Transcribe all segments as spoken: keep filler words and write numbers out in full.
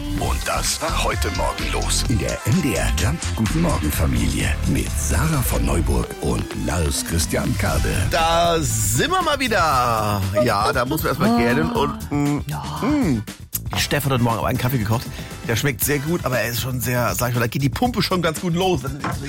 Und das war heute Morgen los in der M D R Jump Guten Morgen Familie mit Sarah von Neuburg und Lars Christian Kade. Da sind wir mal wieder. Ja, da muss man erstmal gähnen und mh, Ja. mh. Stefan hat morgen aber einen Kaffee gekocht. Der schmeckt sehr gut, aber er ist schon sehr, sag ich mal, da geht die Pumpe schon ganz gut los.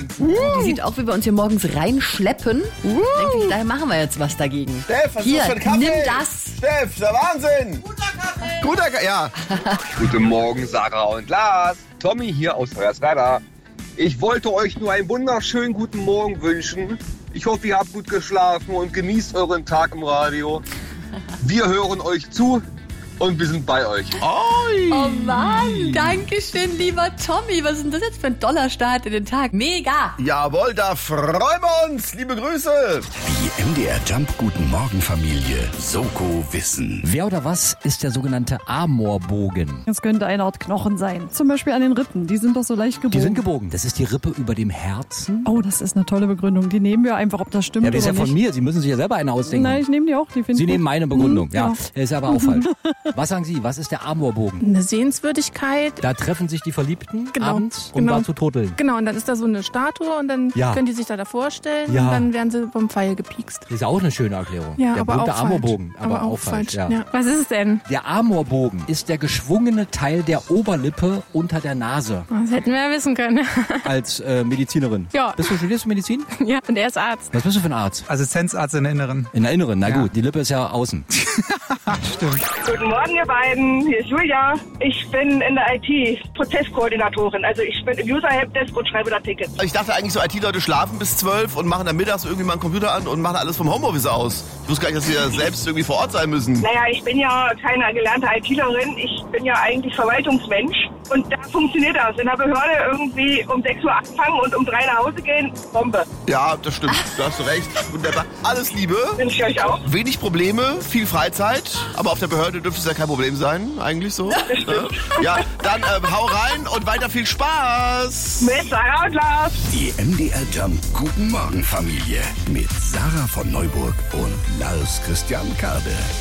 Die sieht auch, wie wir uns hier morgens reinschleppen. Uh. Denke ich, daher machen wir jetzt was dagegen. Steff, was Hier, ist das für ein Kaffee? nimm das. Steff, der Wahnsinn. Guter Kaffee. Guter Kaffee, ja. Guten Morgen, Sarah und Lars. Tommy hier aus Hoyerswerda. Ich wollte euch nur einen wunderschönen guten Morgen wünschen. Ich hoffe, ihr habt gut geschlafen und genießt euren Tag im Radio. Wir hören euch zu und wir sind bei euch. Oi. Oh Mann, danke schön, lieber Tommy. Was ist denn das jetzt für ein toller Start in den Tag? Mega. Jawohl, da freuen wir uns. Liebe Grüße. Die M D R Jump Guten Morgen Familie Soko Wissen. Wer oder was ist der sogenannte Amorbogen? Es könnte eine Art Knochen sein. Zum Beispiel an den Rippen. Die sind doch so leicht gebogen. Die sind gebogen. Das ist die Rippe über dem Herzen. Oh, das ist eine tolle Begründung. Die nehmen wir einfach, ob das stimmt Ja, das ist oder ja von nicht. mir. Sie müssen sich ja selber eine ausdenken. Nein, ich nehme die auch. Die finde Sie ich nehmen gut. meine Begründung. Mhm, Ja, ja. ist aber auch falsch. Was sagen Sie? Was ist der Amorbogen? Eine Sehenswürdigkeit. Da treffen sich die Verliebten Genau, abends, um genau. da zu turteln. Genau, und dann ist da so eine Statue und dann Ja. können die sich da davor stellen Ja. und dann werden sie vom Pfeil gepiekst. Das ist auch eine schöne Erklärung. Ja, der aber berühmte auch falsch. Amorbogen, aber, Aber auch auch falsch. falsch, Ja. ja. Was ist es denn? Der Amorbogen ist der geschwungene Teil der Oberlippe unter der Nase. Das hätten wir ja wissen können. Als äh, Medizinerin. Ja. Bist du, studierst du Medizin? Ja, und er ist Arzt. Was bist du für ein Arzt? Assistenzarzt in der Inneren. In der Inneren, na Ja. gut, die Lippe ist ja außen. Stimmt. Guten Morgen, ihr beiden. Hier ist Julia. Ich bin in der I T Prozesskoordinatorin. Also ich bin im User-Helpdesk und schreibe da Tickets. Ich dachte eigentlich so, I T-Leute schlafen bis zwölf und machen dann mittags irgendwie mal einen Computer an und machen alles vom Homeoffice aus. Ich wusste gar nicht, dass wir selbst irgendwie vor Ort sein müssen. Naja, ich bin ja keine gelernte ITlerin. Ich bin ja eigentlich Verwaltungsmensch. Und da funktioniert das. In der Behörde irgendwie um sechs Uhr anfangen und um drei nach Hause gehen. Bombe. Ja, das stimmt. Da hast du recht. Wunderbar. Alles Liebe. Wünsche ich euch auch. Wenig Probleme, viel Freizeit. Aber auf der Behörde dürfte es ja kein Problem sein, eigentlich so. Ja, dann äh, hau rein und weiter viel Spaß. Mit Sarah und Lars. Die M D R Jump Guten Morgen Familie mit Sarah von Neuburg und Lars Christian Kade.